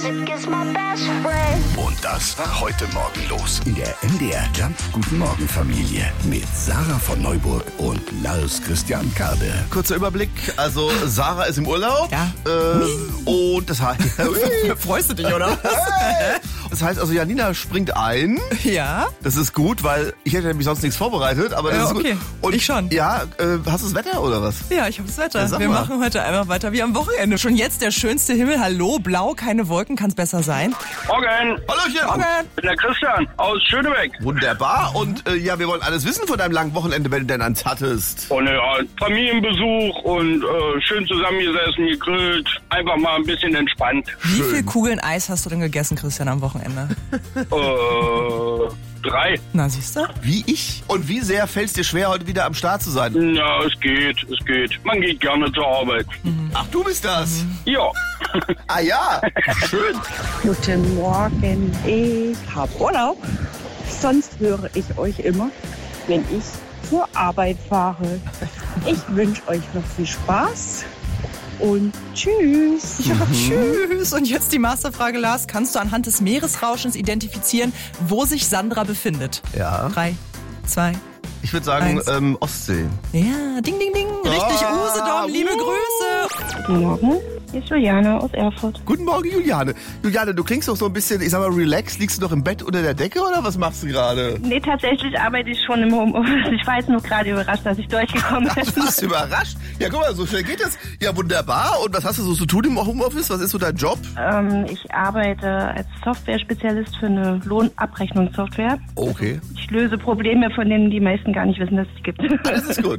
Und das war heute Morgen los in der MDR Jump Guten Morgen Familie mit Sarah von Neuburg und Lars Christian Karde. Kurzer Überblick, also Sarah ist im Urlaub. Ja. Und das heißt... Freust du dich, oder? Das heißt also, Janina springt ein. Ja. Das ist gut, weil ich hätte nämlich sonst nichts vorbereitet. Aber das ist Okay. gut. Und Ich schon. Ja, hast du das Wetter oder was? Ja, ich habe das Wetter. Ja, sag Wir mal. machen heute einmal weiter wie am Wochenende. Schon jetzt der schönste Himmel. Hallo, blau, keine Wolken, kann's besser sein. Morgen, Hallöchen. Morgen. ich bin der Christian aus Schönebeck. Wunderbar. Und ja, wir wollen alles wissen von deinem langen Wochenende, wenn du denn eins hattest. Und ja, Familienbesuch und schön zusammengesessen, gegrillt, einfach mal ein bisschen entspannt. Wie viel Kugeln Eis hast du denn gegessen, Christian, am Wochenende? 3. Na, siehst du? Wie ich. Und wie sehr fällt es dir schwer, heute wieder am Start zu sein? Ja, es geht. Man geht gerne zur Arbeit. Ach, du bist das. Ja. Ah ja, schön. Guten Morgen, ich habe Urlaub. Sonst höre ich euch immer, wenn ich zur Arbeit fahre. Ich wünsche euch noch viel Spaß und tschüss. Ja, tschüss. Und jetzt die Masterfrage, Lars. Kannst du anhand des Meeresrauschens identifizieren, wo sich Sandra befindet? Ja. 3, 2, Ich würde sagen, Eins. Ostsee. ja, ding, ding, ding. Richtig, Usedom, liebe Grüße. Guten Morgen, hier ist Juliane aus Erfurt. Guten Morgen, Juliane. Juliane, du klingst doch so ein bisschen, ich sag mal, relaxed. Liegst du noch im Bett unter der Decke oder was machst du gerade? Nee, tatsächlich arbeite ich schon im Homeoffice. Ich war jetzt nur gerade überrascht, dass ich durchgekommen bin. Du bist überrascht. Ja, guck mal, so schnell geht das. Ja, wunderbar. Und was hast du so zu tun im Homeoffice? Was ist so dein Job? Ich arbeite als Software-Spezialist für eine Lohnabrechnungssoftware. Okay. Ich löse Probleme, von denen die meisten gar nicht wissen, dass es die gibt. Das ist gut.